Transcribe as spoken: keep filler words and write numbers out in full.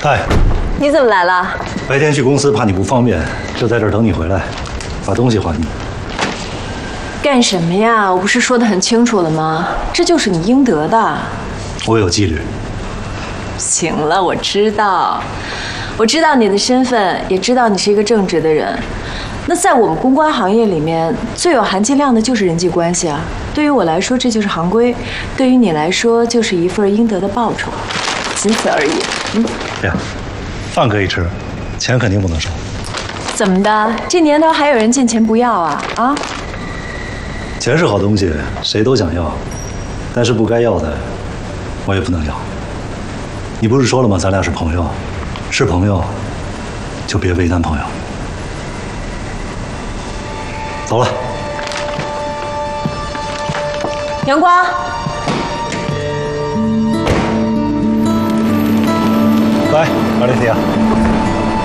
嗨， 你怎么来了？ 白天去公司怕你不方便，就在这儿等你回来，把东西还你。 干什么呀？我不是说得很清楚了吗？这就是你应得的。 我有纪律。 行了，我知道，我知道你的身份，也知道你是一个正直的人。那在我们公关行业里面，最有含金量的就是人际关系啊。对于我来说，这就是行规；对于你来说，就是一份应得的报酬，仅此而已。嗯。 哎呀，饭可以吃，钱肯定不能少。 怎么的？这年头还有人见钱不要啊？啊？ 钱是好东西，谁都想要，但是不该要的，我也不能要。你不是说了吗？咱俩是朋友，是朋友，就别为难朋友。走了。 阳光。 来，阿丽西亚。